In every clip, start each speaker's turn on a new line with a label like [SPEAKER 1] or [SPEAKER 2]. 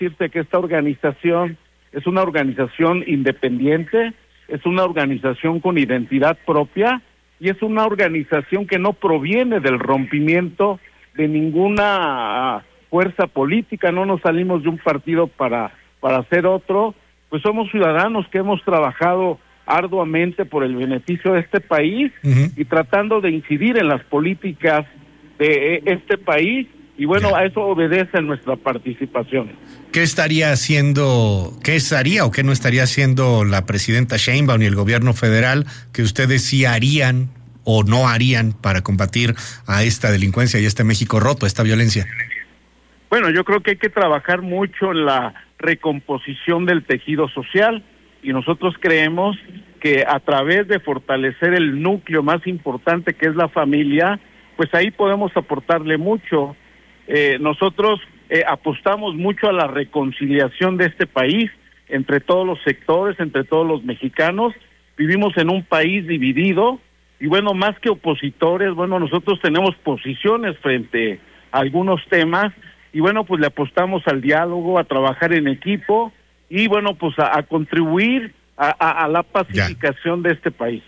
[SPEAKER 1] decirte que esta organización es una organización independiente, es una organización con identidad propia y es una organización que no proviene del rompimiento de ninguna fuerza política. No nos salimos de un partido para hacer otro, pues somos ciudadanos que hemos trabajado arduamente por el beneficio de este país y tratando de incidir en las políticas de este país, y bueno, a eso obedece nuestra participación.
[SPEAKER 2] ¿Qué estaría o qué no estaría haciendo la presidenta Sheinbaum y el gobierno federal que ustedes sí harían o no harían para combatir a esta delincuencia y a este México roto, a esta violencia?
[SPEAKER 1] Bueno, yo creo que hay que trabajar mucho en la recomposición del tejido social, y nosotros creemos que a través de fortalecer el núcleo más importante, que es la familia, pues ahí podemos aportarle mucho. Nosotros apostamos mucho a la reconciliación de este país entre todos los sectores, entre todos los mexicanos. Vivimos en un país dividido y bueno, más que opositores, bueno, nosotros tenemos posiciones frente a algunos temas y bueno, pues le apostamos al diálogo, a trabajar en equipo y bueno, pues a contribuir a la pacificación de este país.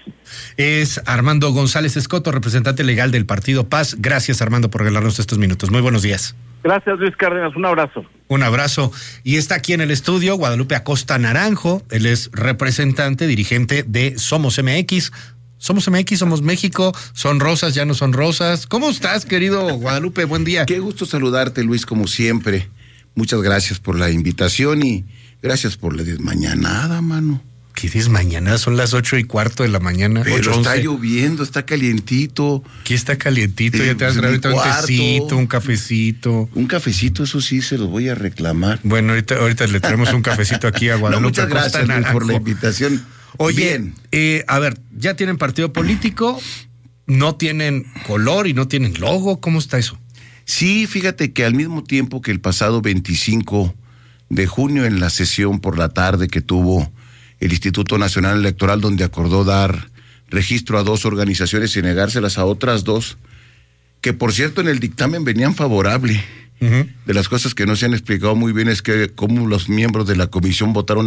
[SPEAKER 2] Es Armando González Escoto, representante legal del Partido Paz. Gracias, Armando, por regalarnos estos minutos. Muy buenos días.
[SPEAKER 1] Gracias, Luis Cárdenas. Un abrazo.
[SPEAKER 2] Un abrazo. Y está aquí en el estudio Guadalupe Acosta Naranjo. Él es representante, dirigente de Somos MX. Somos MX, Somos México, son rosas, ya no son rosas. ¿Cómo estás, querido Guadalupe? Buen día.
[SPEAKER 3] Qué gusto saludarte, Luis, como siempre. Muchas gracias por la invitación y gracias por la desmañanada, mano.
[SPEAKER 2] ¿Qué desmañanada? Son las 8:15 de la mañana.
[SPEAKER 3] Pero
[SPEAKER 2] 8:11.
[SPEAKER 3] está lloviendo, está calientito.
[SPEAKER 2] Aquí está calientito, ya te vas a traer ahorita un tecito, un cafecito.
[SPEAKER 3] Un cafecito, eso sí, se los voy a reclamar.
[SPEAKER 2] Bueno, ahorita le traemos un cafecito aquí a Guadalupe.
[SPEAKER 3] Muchas gracias, Luis, por la invitación.
[SPEAKER 2] Oye, a ver, ¿ya tienen partido político? ¿No tienen color y no tienen logo? ¿Cómo está eso?
[SPEAKER 3] Sí, fíjate que al mismo tiempo que el pasado 25 de junio, en la sesión por la tarde que tuvo el Instituto Nacional Electoral, donde acordó dar registro a 2 organizaciones y negárselas a otras 2, que por cierto en el dictamen venían favorable. De las cosas que no se han explicado muy bien es que cómo los miembros de la comisión votaron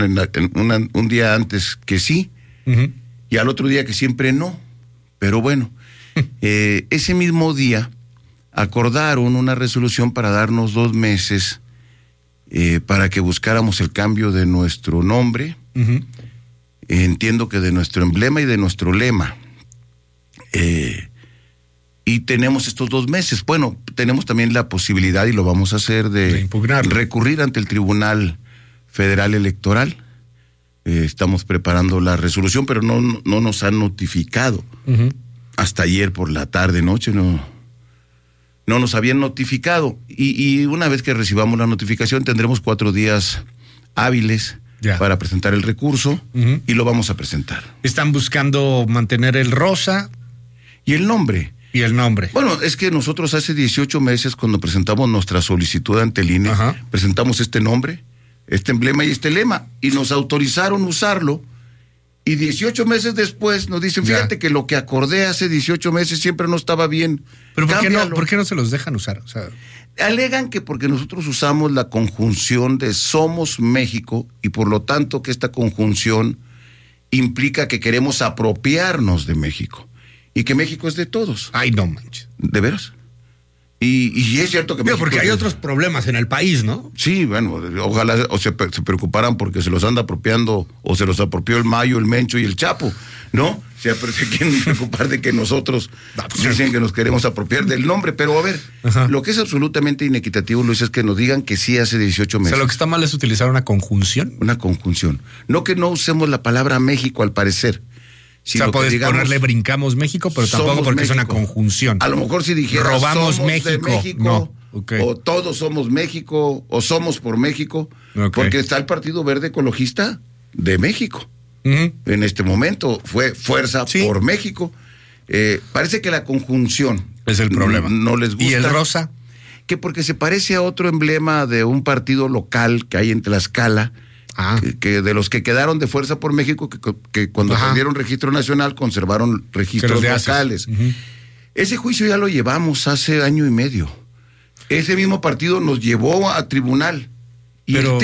[SPEAKER 3] un día antes que sí, y al otro día que siempre no. Pero bueno, ese mismo día acordaron una resolución para darnos 2 meses para que buscáramos el cambio de nuestro nombre, entiendo que de nuestro emblema y de nuestro lema. Y tenemos estos 2 meses. Bueno, tenemos también la posibilidad, y lo vamos a hacer, de recurrir ante el Tribunal Federal Electoral. Estamos preparando la resolución, pero no nos han notificado. Hasta ayer por la tarde, noche, no nos habían notificado. Y una vez que recibamos la notificación, tendremos 4 días hábiles para presentar el recurso, y lo vamos a presentar.
[SPEAKER 2] ¿Están buscando mantener el rosa?
[SPEAKER 3] Y el nombre.
[SPEAKER 2] Y el nombre.
[SPEAKER 3] Bueno, es que nosotros hace 18 meses, cuando presentamos nuestra solicitud ante el INE, presentamos este nombre, este emblema y este lema, y nos autorizaron usarlo, y 18 meses después nos dicen, fíjate que lo que acordé hace 18 meses siempre no estaba bien.
[SPEAKER 2] ¿Pero por qué no se los dejan usar? O sea,
[SPEAKER 3] alegan que porque nosotros usamos la conjunción de Somos México, y por lo tanto que esta conjunción implica que queremos apropiarnos de México. Y que México es de todos.
[SPEAKER 2] Ay, no manches.
[SPEAKER 3] ¿De veras? Y es cierto que
[SPEAKER 2] México, porque hay otros problemas en el país, ¿no?
[SPEAKER 3] Sí, bueno, ojalá se preocuparan porque se los anda apropiando, o se los apropió el Mayo, el Mencho y el Chapo, ¿no? Se quieren preocupar de que nosotros dicen que nos queremos apropiar del nombre, pero a ver, lo que es absolutamente inequitativo, Luis, es que nos digan que sí hace 18 meses.
[SPEAKER 2] O sea, lo que está mal es utilizar una conjunción.
[SPEAKER 3] Una conjunción. No que no usemos la palabra México, al parecer.
[SPEAKER 2] Si o sea, puedes ponerle brincamos México, pero tampoco porque México. Es una conjunción.
[SPEAKER 3] A lo mejor si dijera
[SPEAKER 2] robamos
[SPEAKER 3] somos
[SPEAKER 2] México.
[SPEAKER 3] De México,
[SPEAKER 2] no. Okay.
[SPEAKER 3] O todos somos México, o somos por México, porque está el Partido Verde Ecologista de México. En este momento fue Fuerza por México. Parece que la conjunción
[SPEAKER 2] es el problema.
[SPEAKER 3] No les gusta.
[SPEAKER 2] ¿Y el rosa?
[SPEAKER 3] Que porque se parece a otro emblema de un partido local que hay en Tlaxcala, que de los que quedaron de Fuerza por México, que cuando perdieron registro nacional conservaron registros locales. Ese juicio ya lo llevamos hace 1 año y medio. Ese mismo partido nos llevó a tribunal Y
[SPEAKER 2] Pero